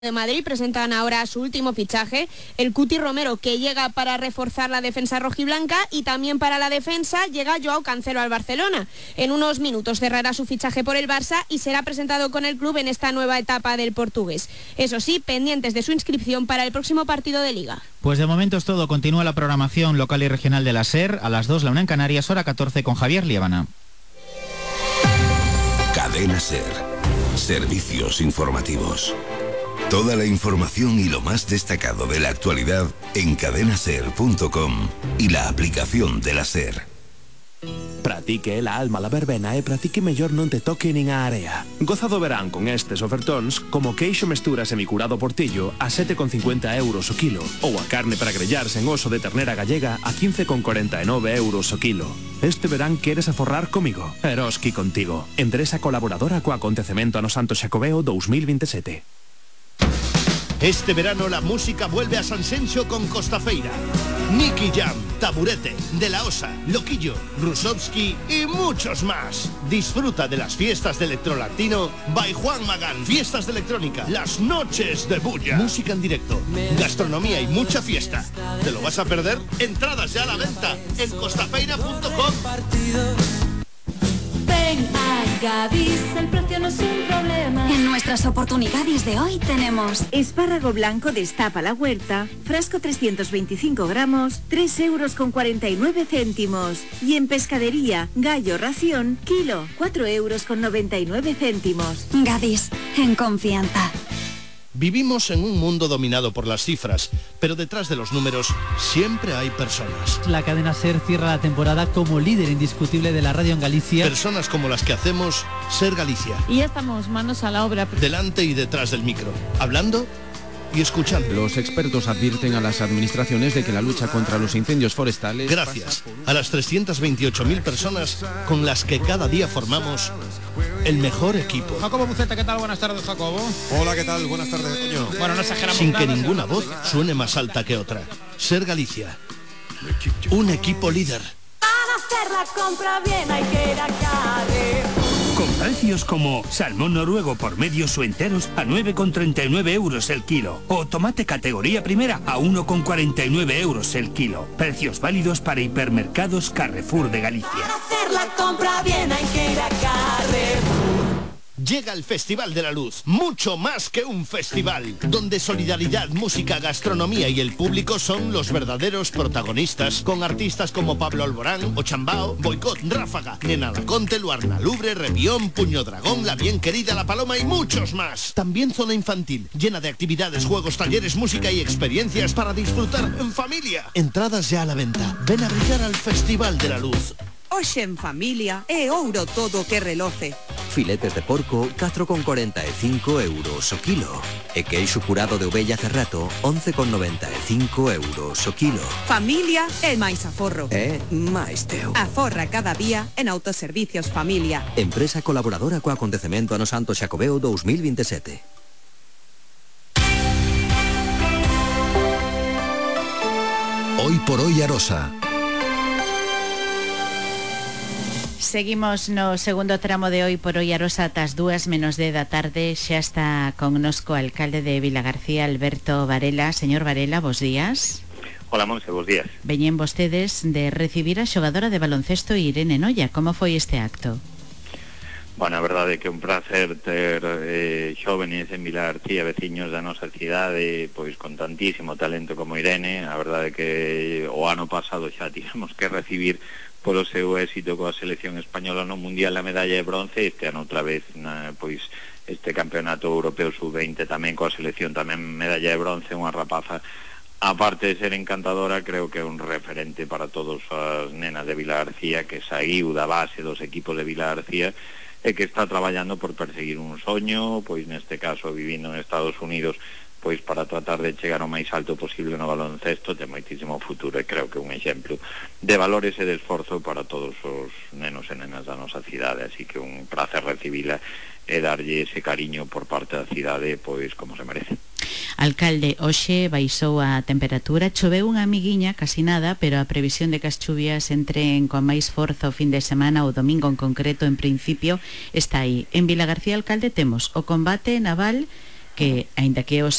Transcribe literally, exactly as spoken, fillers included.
de Madrid presentan ahora su último fichaje, el Cuti Romero, que llega para reforzar la defensa rojiblanca, y también para la defensa llega Joao Cancelo al Barcelona. En unos minutos cerrará su fichaje por el Barça y será presentado con el club en esta nueva etapa del portugués. Eso sí, pendientes de su inscripción para el próximo partido de Liga. Pues de momento es todo. Continúa la programación local y regional de la SER. A las dos, la una en Canarias, hora catorce, con Javier Liébana. Cadena SER. Servicios informativos. Toda la información y lo más destacado de la actualidad en cadena ser punto com y la aplicación de la SER. Pratique la alma la verbena e pratique mellor non te toque nin a area. Goza do verán con estes ofertóns como queixo mestura semicurado portillo a sete con cincuenta euros o kilo ou a carne para grellar sen oso de ternera gallega a quince con cuarenta e nove euros o kilo. Este verán queres aforrar comigo? Eroski contigo. Empresa colaboradora co acontecemento Ano Santo Xacobeo dos mil veintisiete. Este verano la música vuelve a San Senxo con Costafeira. Nicky Jam, Taburete, De La Osa, Loquillo, Rusovsky y muchos más. Disfruta de las fiestas de electrolatino by Juan Magán. Fiestas de electrónica, las noches de bulla. Música en directo, gastronomía y mucha fiesta. ¿Te lo vas a perder? Entradas ya a la venta en costafeira punto com. Ven a Gadis, el precio no es un problema. En nuestras oportunidades de hoy tenemos espárrago blanco destapa la huerta, frasco trescientos veinticinco gramos, tres euros con cuarenta y nueve céntimos. Y en pescadería, gallo ración, kilo, cuatro euros con noventa y nueve céntimos. Gadis, en confianza. Vivimos en un mundo dominado por las cifras, pero detrás de los números siempre hay personas. La cadena SER cierra la temporada como líder indiscutible de la radio en Galicia. Personas como las que hacemos SER Galicia. Y ya estamos manos a la obra. Delante y detrás del micro, hablando y escuchando. Los expertos advierten a las administraciones de que la lucha contra los incendios forestales... Gracias a las trescientas veintiocho mil personas con las que cada día formamos el mejor equipo. Jacobo Buceta, ¿qué tal? Buenas tardes, Jacobo. Hola, ¿qué tal? Buenas tardes, Toño. Bueno, no exageramos Sin nada, que ninguna seguro. voz suene más alta que otra. SER Galicia. Un equipo líder. Para hacer la compra bien hay que ir a Carrefour. Con precios como salmón noruego por medios o enteros a nueve con treinta y nueve euros el kilo. O tomate categoría primera a uno con cuarenta y nueve euros el kilo. Precios válidos para hipermercados Carrefour de Galicia. Para hacer la compra bien hay que ir a Carrefour. Llega el Festival de la Luz, mucho más que un festival, donde solidaridad, música, gastronomía y el público son los verdaderos protagonistas, con artistas como Pablo Alborán, Ochambao, Boicot, Ráfaga, Nena Laconte, Luarna Lubre, Revión, Puño Dragón, La Bien Querida, La Paloma y muchos más. También zona infantil, llena de actividades, juegos, talleres, música y experiencias para disfrutar en familia. Entradas ya a la venta. Ven a brillar al Festival de la Luz. Hoxe en familia é ouro todo que reloce. Filetes de porco, catro con cuarenta e cinco euros o kilo. E queixo curado de ovella cerrato, once con noventa e cinco euros o kilo. Familia é máis aforro. É máis teu. Aforra cada día en Autoservicios Familia. Empresa colaboradora co acontecemento Ano Santo Xacobeo dos mil veintisiete. Hoy por hoy Arosa. Seguimos no segundo tramo de Hoy por Hoy Arosa ata as dúas menos dez da tarde. Xa está connosco o alcalde de Vilagarcía, Alberto Varela. Señor Varela, bos días. Hola, Monse, bos días. Veñen vostedes de recibir a xogadora de baloncesto Irene Noia. Como foi este acto? Bueno, a verdade é que é un placer ter eh, xóvenes en Vilagarcía, veciños da nosa cidade, pois con tantísimo talento como Irene. A verdade é que o ano pasado xa tivemos que recibir polo seu éxito coa selección española no Mundial a medalla de bronce. Este ano outra vez na, pois este campeonato europeo sub veinte tamén coa selección tamén medalla de bronce. Unha rapaza, aparte de ser encantadora, creo que é un referente para todos as nenas de Vilagarcía, que saiu da base dos equipos de Vilagarcía e que está traballando por perseguir un soño, pois neste caso vivindo en Estados Unidos, pois para tratar de chegar o máis alto posible no baloncesto. Ten moitísimo futuro e creo que é un exemplo de valores e de esforzo para todos os nenos e nenas da nosa cidade, así que un placer recibila e darlle ese cariño por parte da cidade, pois como se merece. Alcalde, hoxe baixou a temperatura, choveu unha amiguiña, casi nada, pero a previsión de que as chuvias entren con máis forza o fin de semana, o domingo en concreto, en principio, está aí. En Vilagarcía, alcalde, temos o combate naval que, aínda que os